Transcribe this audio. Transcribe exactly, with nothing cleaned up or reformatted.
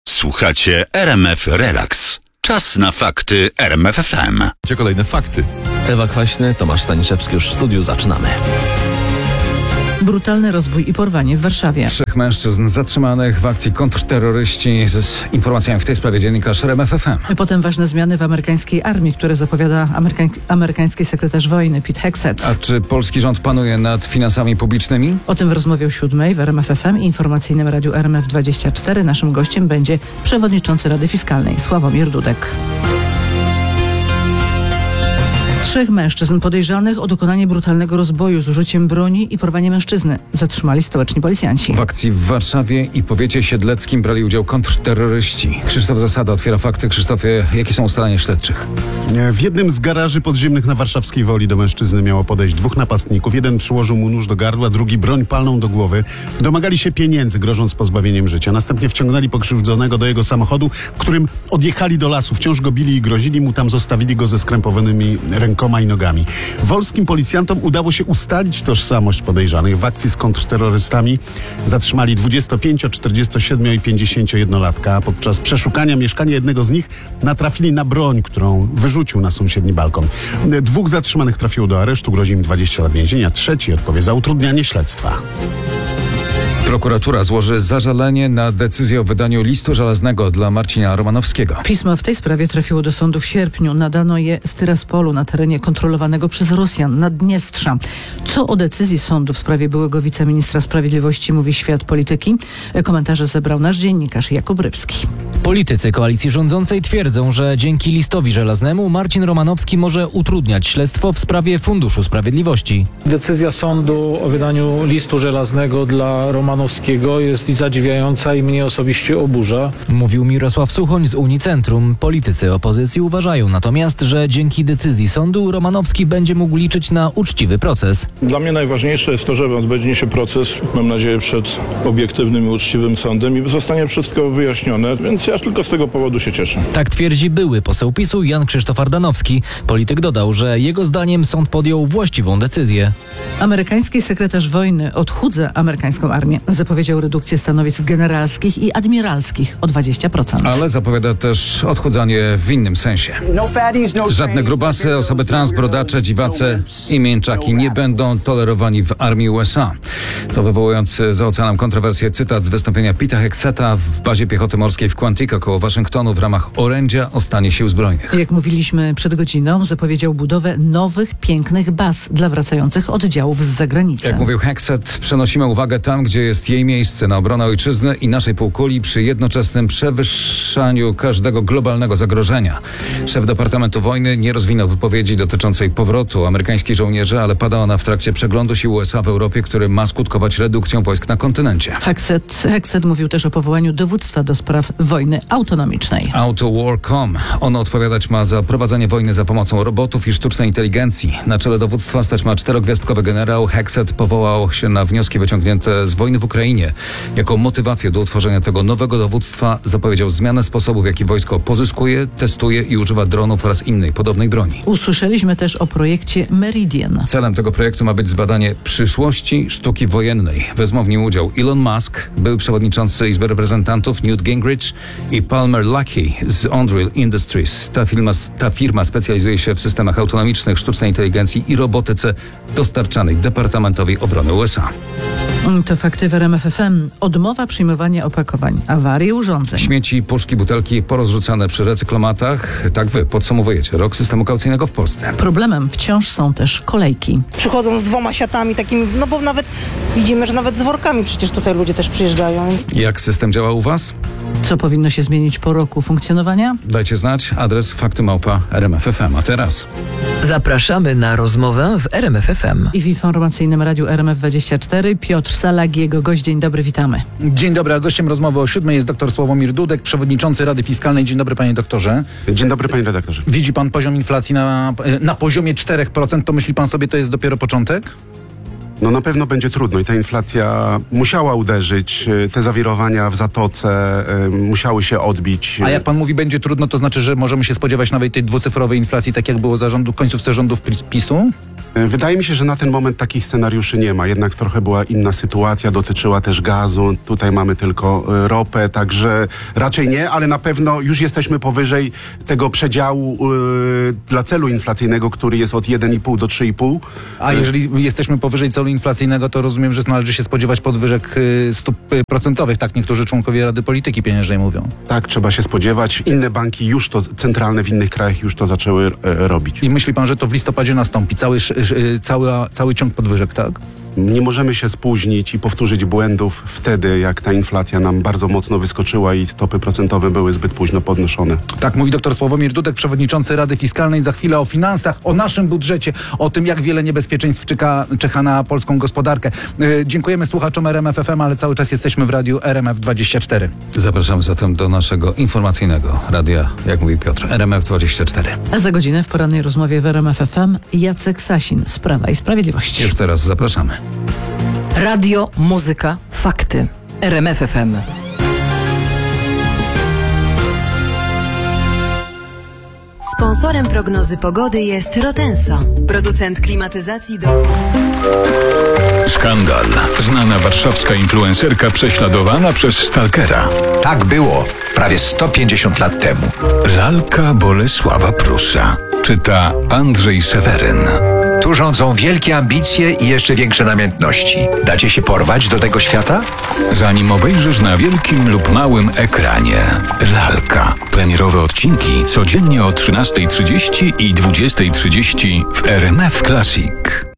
Słuchacie R M F Relax. Czas na fakty R M F F M. Gdzie kolejne fakty? Ewa Kwaśny, Tomasz Staniszewski już w studiu. Zaczynamy. Brutalny rozbój i porwanie w Warszawie. Trzech mężczyzn zatrzymanych w akcji kontrterroryści. Z informacjami w tej sprawie dziennikarz R M F F M. Potem ważne zmiany w amerykańskiej armii, które zapowiada amerykań, amerykański sekretarz wojny Pete Hegseth. A czy polski rząd panuje nad finansami publicznymi? O tym w rozmowie o siódmej w R M F F M i informacyjnym radiu R M F dwadzieścia cztery. Naszym gościem będzie przewodniczący Rady Fiskalnej Sławomir Dudek. Trzech mężczyzn podejrzanych o dokonanie brutalnego rozboju z użyciem broni i porwanie mężczyzny zatrzymali stołeczni policjanci. W akcji w Warszawie i powiecie siedleckim brali udział kontrterroryści. Krzysztof Zasada otwiera fakty. Krzysztofie, jakie są ustalenia śledczych? W jednym z garaży podziemnych na warszawskiej Woli do mężczyzny miało podejść dwóch napastników. Jeden przyłożył mu nóż do gardła, drugi broń palną do głowy. Domagali się pieniędzy, grożąc pozbawieniem życia. Następnie wciągnęli pokrzywdzonego do jego samochodu, którym odjechali do lasu. Wciąż go bili i grozili mu, tam zostawili go ze skrępowanymi rękoma i nogami. Wolskim policjantom udało się ustalić tożsamość podejrzanych. W akcji z kontrterrorystami zatrzymali dwudziestopięcio-, czterdziestosiedmiu- i pięćdziesięciojednolatka. Podczas przeszukania mieszkania jednego z nich natrafili na broń, którą wyrzucił na sąsiedni balkon. Dwóch zatrzymanych trafiło do aresztu, grozi im dwadzieścia lat więzienia. Trzeci odpowie za utrudnianie śledztwa. Prokuratura złoży zażalenie na decyzję o wydaniu listu żelaznego dla Marcina Romanowskiego. Pismo w tej sprawie trafiło do sądu w sierpniu. Nadano je z Tyraspolu na terenie kontrolowanego przez Rosjan Naddniestrza. Co o decyzji sądu w sprawie byłego wiceministra sprawiedliwości mówi świat polityki? Komentarze zebrał nasz dziennikarz Jakub Rybski. Politycy koalicji rządzącej twierdzą, że dzięki listowi żelaznemu Marcin Romanowski może utrudniać śledztwo w sprawie Funduszu Sprawiedliwości. Decyzja sądu o wydaniu listu żelaznego dla Romanowskiego jest zadziwiająca i mnie osobiście oburza. Mówił Mirosław Suchoń z Unicentrum. Politycy opozycji uważają natomiast, że dzięki decyzji sądu Romanowski będzie mógł liczyć na uczciwy proces. Dla mnie najważniejsze jest to, że odbędzie się proces, mam nadzieję, przed obiektywnym i uczciwym sądem i zostanie wszystko wyjaśnione, więc ja tylko z tego powodu się cieszę. Tak twierdzi były poseł PiSu Jan Krzysztof Ardanowski. Polityk dodał, że jego zdaniem sąd podjął właściwą decyzję. Amerykański sekretarz wojny odchudza amerykańską armię. Zapowiedział redukcję stanowisk generalskich i admiralskich o dwadzieścia procent. Ale zapowiada też odchudzanie w innym sensie. Żadne grubasy, osoby trans, brodacze, dziwace i mięczaki nie będą tolerowani w armii U S A. To wywołujący za oceanem kontrowersję cytat z wystąpienia Peta Hegsetha w bazie piechoty morskiej w Quantico koło Waszyngtonu w ramach orędzia o stanie sił zbrojnych. Jak mówiliśmy przed godziną, zapowiedział budowę nowych, pięknych baz dla wracających oddziałów z zagranicy. Jak mówił Hegseth, przenosimy uwagę tam, gdzie jest jej miejsce na obronę ojczyzny i naszej półkuli przy jednoczesnym przewyższaniu każdego globalnego zagrożenia. Szef Departamentu Wojny nie rozwinął wypowiedzi dotyczącej powrotu amerykańskich żołnierzy, ale pada ona w trakcie przeglądu sił U S A w Europie, który ma skutkować redukcją wojsk na kontynencie. Hegseth, Hegseth mówił też o powołaniu dowództwa do spraw wojny autonomicznej. AutoWar kropka com. Ono odpowiadać ma za prowadzenie wojny za pomocą robotów i sztucznej inteligencji. Na czele dowództwa stać ma czterogwiazdkowy generał. Hegseth powołał się na wnioski wyciągnięte z wojny w Ukrainie. Jako motywację do utworzenia tego nowego dowództwa zapowiedział zmianę sposobu, w jaki wojsko pozyskuje, testuje i używa dronów oraz innej podobnej broni. Usłyszeliśmy też o projekcie Meridian. Celem tego projektu ma być zbadanie przyszłości sztuki wojennej. Wezmą w nim udział Elon Musk, były przewodniczący Izby Reprezentantów Newt Gingrich i Palmer Luckey z Unreal Industries. Ta firma, ta firma specjalizuje się w systemach autonomicznych, sztucznej inteligencji i robotyce dostarczanej Departamentowi Obrony U S A. To fakty w R M F F M. Odmowa przyjmowania opakowań, awarie urządzeń. Śmieci, puszki, butelki porozrzucane przy recyklomatach. Tak wy podsumowujecie rok systemu kaucyjnego w Polsce. Problemem wciąż są też kolejki. Przychodzą z dwoma siatami takimi, no bo nawet widzimy, że nawet z workami przecież tutaj ludzie też przyjeżdżają. Jak system działa u was? Co powinno się zmienić po roku funkcjonowania? Dajcie znać. Adres fakty małpa R M F F M. A teraz zapraszamy na rozmowę w R M F F M. I w informacyjnym radiu R M F dwadzieścia cztery Piotr Salak, jego gość. Dzień dobry, witamy. Dzień dobry, a gościem rozmowy o siódmej jest dr Sławomir Dudek, przewodniczący Rady Fiskalnej. Dzień dobry, panie doktorze. Dzień dobry, panie redaktorze. Widzi pan poziom inflacji na, na poziomie cztery procent, to myśli pan sobie, to jest dopiero początek? No na pewno będzie trudno i ta inflacja musiała uderzyć, te zawirowania w Zatoce y, musiały się odbić. A jak pan mówi będzie trudno, to znaczy, że możemy się spodziewać nawet tej dwucyfrowej inflacji, tak jak było za rządu, końcówce rządów PiSu? Wydaje mi się, że na ten moment takich scenariuszy nie ma. Jednak trochę była inna sytuacja, dotyczyła też gazu. Tutaj mamy tylko e, ropę, także raczej nie, ale na pewno już jesteśmy powyżej tego przedziału e, dla celu inflacyjnego, który jest od jeden i pół do trzy i pół. A jeżeli jesteśmy powyżej celu inflacyjnego, to rozumiem, że należy się spodziewać podwyżek y, stóp y, procentowych. Tak niektórzy członkowie Rady Polityki Pieniężnej mówią. Tak, trzeba się spodziewać. Inne banki już to, centralne w innych krajach już to zaczęły e, robić. I myśli pan, że to w listopadzie nastąpi cały, sz- sz- cały, cały ciąg podwyżek, tak? Nie możemy się spóźnić i powtórzyć błędów wtedy, jak ta inflacja nam bardzo mocno wyskoczyła i stopy procentowe były zbyt późno podnoszone. Tak mówi dr Sławomir Dudek, przewodniczący Rady Fiskalnej. Za chwilę o finansach, o naszym budżecie, o tym, jak wiele niebezpieczeństw czeka, czeka na polską gospodarkę. Yy, dziękujemy słuchaczom R M F F M, ale cały czas jesteśmy w radiu R M F dwadzieścia cztery. Zapraszamy zatem do naszego informacyjnego radia, jak mówi Piotr, R M F dwadzieścia cztery. A za godzinę w porannej rozmowie w R M F F M Jacek Sasin z Prawa i Sprawiedliwości. Już teraz zapraszamy. Radio, muzyka, fakty. R M F F M. Sponsorem prognozy pogody jest Rotenso, producent klimatyzacji do... Skandal. Znana warszawska influencerka prześladowana przez stalkera. Tak było prawie sto pięćdziesiąt lat temu. Lalka Bolesława Prusa. Czyta Andrzej Seweryn. Tu rządzą wielkie ambicje i jeszcze większe namiętności. Dacie się porwać do tego świata? Zanim obejrzysz na wielkim lub małym ekranie. Lalka. Premierowe odcinki codziennie o trzynastej trzydzieści i dwudziestej trzydzieści w R M F Classic.